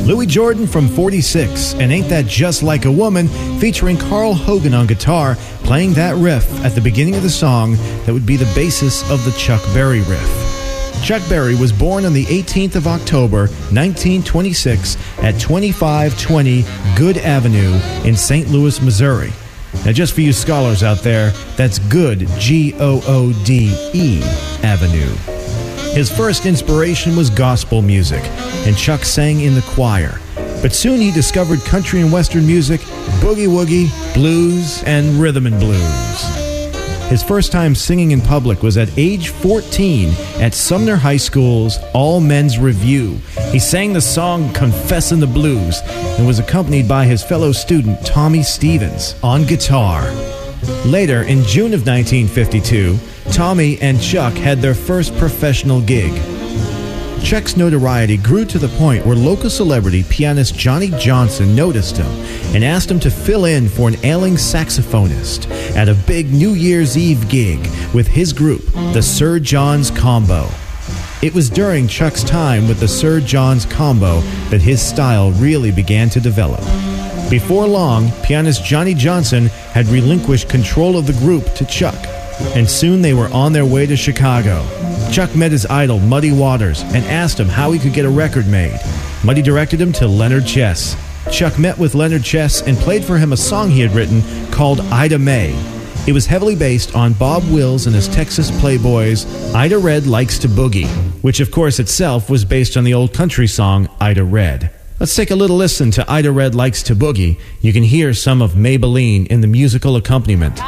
Louis Jordan from 46, and Ain't That Just Like a Woman, featuring Carl Hogan on guitar, playing that riff at the beginning of the song that would be the basis of the Chuck Berry riff. Chuck Berry was born on the 18th of October, 1926, at 2520 Good Avenue in St. Louis, Missouri. Now, just for you scholars out there, that's Good, G-O-O-D-E, Avenue. His first inspiration was gospel music, and Chuck sang in the choir. But soon he discovered country and western music, boogie-woogie, blues, and rhythm and blues. His first time singing in public was at age 14 at Sumner High School's All-Men's Review. He sang the song Confessin' the Blues and was accompanied by his fellow student Tommy Stevens on guitar. Later, in June of 1952, Tommy and Chuck had their first professional gig. Chuck's notoriety grew to the point where local celebrity pianist Johnny Johnson noticed him and asked him to fill in for an ailing saxophonist at a big New Year's Eve gig with his group, the Sir John's Combo. It was during Chuck's time with the Sir John's Combo that his style really began to develop. Before long, pianist Johnny Johnson had relinquished control of the group to Chuck, and soon they were on their way to Chicago. Chuck met his idol, Muddy Waters, and asked him how he could get a record made. Muddy directed him to Leonard Chess. Chuck met with Leonard Chess and played for him a song he had written called Ida May. It was heavily based on Bob Wills and his Texas Playboys' Ida Red Likes to Boogie, which of course itself was based on the old country song Ida Red. Let's take a little listen to Ida Red Likes to Boogie. You can hear some of Maybelline in the musical accompaniment.